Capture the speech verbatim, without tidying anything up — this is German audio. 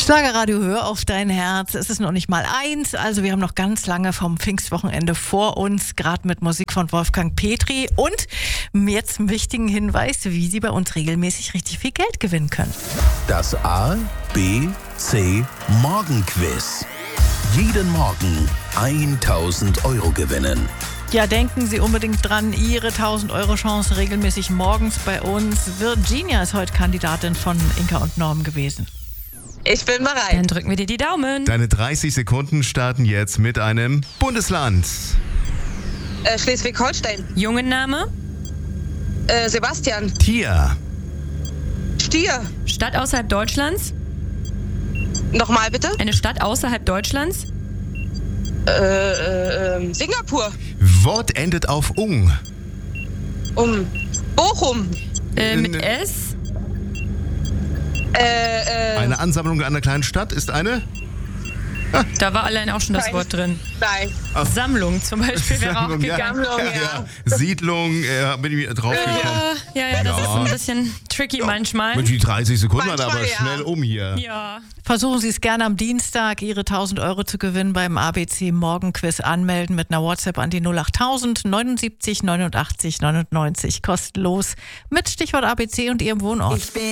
Schlagerradio, hör auf dein Herz. Es ist noch nicht mal eins, also wir haben noch ganz lange vom Pfingstwochenende vor uns, gerade mit Musik von Wolfgang Petri und jetzt einen wichtigen Hinweis, wie Sie bei uns regelmäßig richtig viel Geld gewinnen können. Das A, B, C Morgenquiz. Jeden Morgen tausend Euro gewinnen. Ja, denken Sie unbedingt dran, Ihre tausend Euro Chance regelmäßig morgens bei uns. Virginia ist heute Kandidatin von Inka und Norm gewesen. Ich bin bereit. Dann drücken wir dir die Daumen. Deine dreißig Sekunden starten jetzt mit einem Bundesland. Äh, Schleswig-Holstein. Jungenname? Äh, Sebastian. Tier. Stier. Stadt außerhalb Deutschlands? Nochmal bitte. Eine Stadt außerhalb Deutschlands? Äh, äh, äh, Singapur. Wort endet auf ung. Um. Bochum. Äh, mit N- S? Äh, äh. Eine Ansammlung einer kleinen Stadt ist eine? Da war allein auch schon das Nein. Wort drin. Nein. Sammlung zum Beispiel wäre auch Sammlung, ja. gegangen. Sammlung, ja. Ja. Siedlung, äh, bin ich drauf gekommen. Ja, ja, das Ja. ist ein bisschen tricky manchmal. Mensch, die dreißig Sekunden waren Manchmal, aber ja. schnell um hier. Ja. Versuchen Sie es gerne am Dienstag, Ihre tausend Euro zu gewinnen beim A B C Morgenquiz. Anmelden mit einer WhatsApp an die null acht tausend neunundsiebzig neunundachtzig neunundneunzig. Kostenlos mit Stichwort A B C und Ihrem Wohnort.